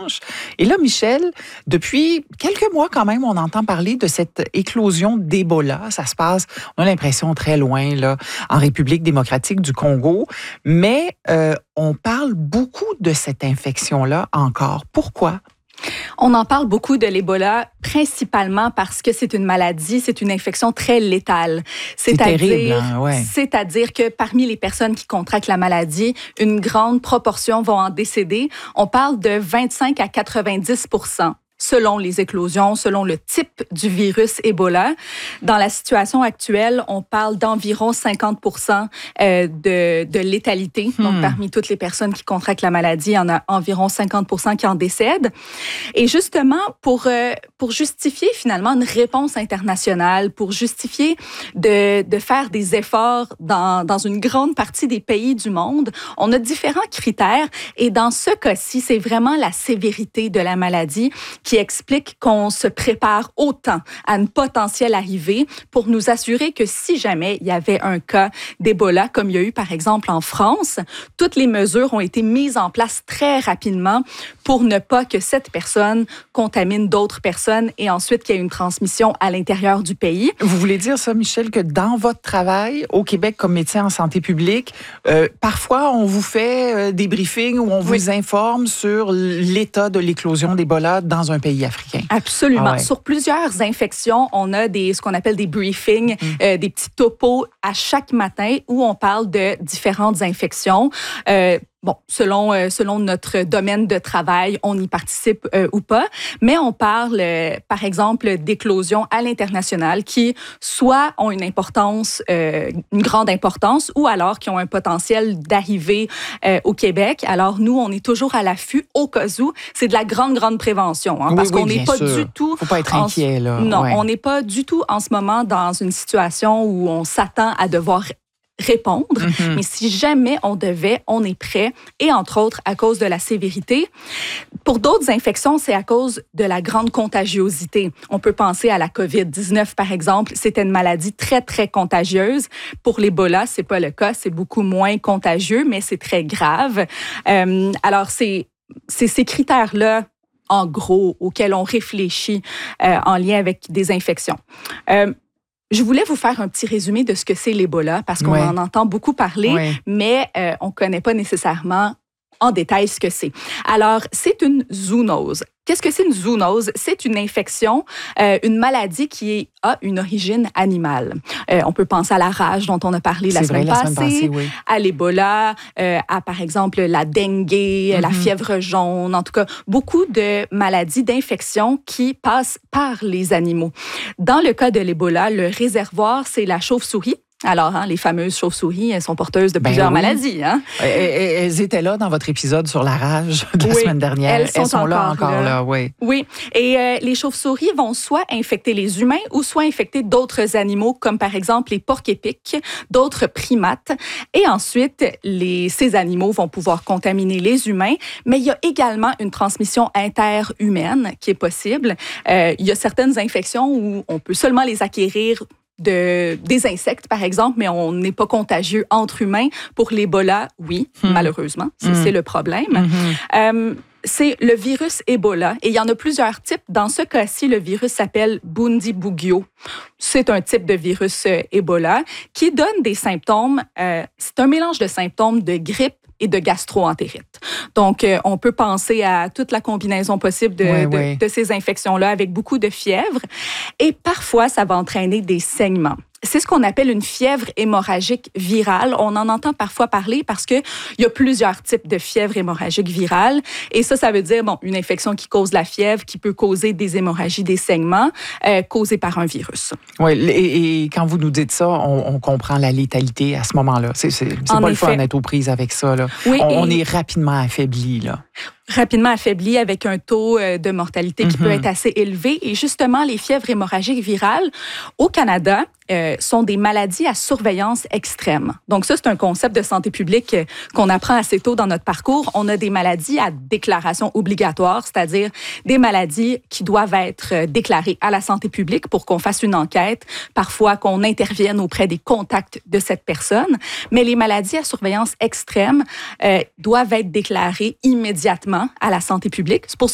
dimanche. Et là, Michel, depuis quelques mois quand même, on entend parler de cette éclosion d'Ebola. Ça se passe, on a l'impression, très loin, là, en République démocratique du Congo. Mais on parle beaucoup de cette infection-là encore. Pourquoi? On en parle beaucoup de l'Ebola, principalement parce que c'est une maladie, c'est une infection très létale. C'est terrible, hein? Ouais. C'est-à-dire que parmi les personnes qui contractent la maladie, une grande proportion vont en décéder. On parle de 25 à 90%. Selon les éclosions, selon le type du virus Ebola. Dans la situation actuelle, on parle d'environ 50% de létalité. Donc, parmi toutes les personnes qui contractent la maladie, il y en a environ 50% qui en décèdent. Et justement, pour justifier finalement une réponse internationale, pour justifier de faire des efforts dans une grande partie des pays du monde, on a différents critères. Et dans ce cas-ci, c'est vraiment la sévérité de la maladie qui explique qu'on se prépare autant à une potentielle arrivée pour nous assurer que si jamais il y avait un cas d'Ebola, comme il y a eu par exemple en France, toutes les mesures ont été mises en place très rapidement pour ne pas que cette personne contamine d'autres personnes et ensuite qu'il y ait une transmission à l'intérieur du pays. Vous voulez dire ça, Michel, que dans votre travail au Québec comme médecin en santé publique, parfois on vous fait des briefings où on vous informe sur l'état de l'éclosion d'Ebola dans un pays africain. Absolument. Ah ouais. Sur plusieurs infections, on a ce qu'on appelle des briefings, des petits topos à chaque matin où on parle de différentes infections. Selon notre domaine de travail, on y participe ou pas, mais on parle, par exemple, d'éclosions à l'international qui soit ont une importance, une grande importance, ou alors qui ont un potentiel d'arriver au Québec. Alors, nous, on est toujours à l'affût au cas où. C'est de la grande prévention, hein, parce qu'on n'est pas du tout... Faut pas être inquiet, là. Non, on n'est pas du tout en ce moment dans une situation où on s'attend à devoir répondre, mais si jamais on devait, on est prêt, et entre autres à cause de la sévérité. Pour d'autres infections, c'est à cause de la grande contagiosité. On peut penser à la COVID-19, par exemple. C'était une maladie très contagieuse. Pour l'Ebola, c'est pas le cas, c'est beaucoup moins contagieux, mais c'est très grave. Alors, c'est ces critères-là, en gros, auxquels on réfléchit en lien avec des infections. Je voulais vous faire un petit résumé de ce que c'est l'Ebola, parce qu'on en entend beaucoup parler, mais on ne connaît pas nécessairement en détail ce que c'est. Alors, c'est une zoonose. Qu'est-ce que c'est une zoonose? C'est une infection, une maladie qui a une origine animale. On peut penser à la rage dont on a parlé la semaine passée, à l'Ebola, à par exemple la dengue, la fièvre jaune, en tout cas beaucoup de maladies d'infection qui passent par les animaux. Dans le cas de l'Ebola, le réservoir, c'est la chauve-souris. Alors, les fameuses chauves-souris, elles sont porteuses de plusieurs maladies. Hein? Elles étaient là dans votre épisode sur la rage de la semaine dernière. Elles sont là encore là. Oui. Et les chauves-souris vont soit infecter les humains ou soit infecter d'autres animaux, comme par exemple les porcs-épics, d'autres primates. Et ensuite, ces animaux vont pouvoir contaminer les humains. Mais il y a également une transmission interhumaine qui est possible. Il y a certaines infections où on peut seulement les acquérir des insectes, par exemple, mais on n'est pas contagieux entre humains. Pour l'Ebola, oui, malheureusement, c'est le problème. C'est le virus Ebola, et il y en a plusieurs types. Dans ce cas-ci, le virus s'appelle Bundibugyo. C'est un type de virus Ebola qui donne des symptômes, c'est un mélange de symptômes de grippe et de gastro-entérite. Donc, on peut penser à toute la combinaison possible de ces infections-là avec beaucoup de fièvre. Et parfois, ça va entraîner des saignements. C'est ce qu'on appelle une fièvre hémorragique virale. On en entend parfois parler parce qu'il y a plusieurs types de fièvre hémorragique virale. Et ça veut dire une infection qui cause la fièvre, qui peut causer des hémorragies, des saignements, causés par un virus. Oui, et quand vous nous dites ça, on comprend la létalité à ce moment-là. C'est pas le fun d'être aux prises avec ça. Là. Oui, on est rapidement affaibli, là. Rapidement affaibli avec un taux de mortalité qui peut être assez élevé. Et justement, les fièvres hémorragiques virales, au Canada, sont des maladies à surveillance extrême. Donc ça, c'est un concept de santé publique qu'on apprend assez tôt dans notre parcours. On a des maladies à déclaration obligatoire, c'est-à-dire des maladies qui doivent être déclarées à la santé publique pour qu'on fasse une enquête, parfois qu'on intervienne auprès des contacts de cette personne. Mais les maladies à surveillance extrême doivent être déclarées immédiatement à la santé publique. C'est pour